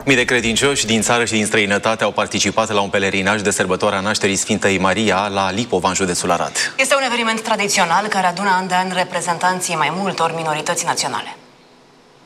Mii de credincioși din țară și din străinătate au participat la un pelerinaj de sărbătoare a nașterii Sfintei Maria la Lipova, în județul Arad. Este un eveniment tradițional care adună an de an reprezentanții mai multor minorități naționale.